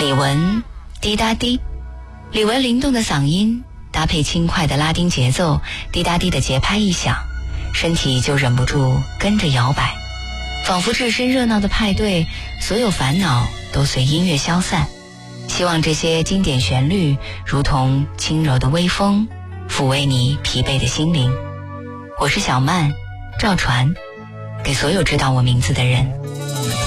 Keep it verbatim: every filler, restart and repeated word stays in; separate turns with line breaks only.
李玟滴答滴，李玟灵动的嗓音搭配轻快的拉丁节奏，滴答滴的节拍一响，身体就忍不住跟着摇摆，仿佛置身热闹的派对，所有烦恼都随音乐消散。希望这些经典旋律如同轻柔的微风，抚慰你疲惫的心灵。我是小曼，赵传，给所有知道我名字的人。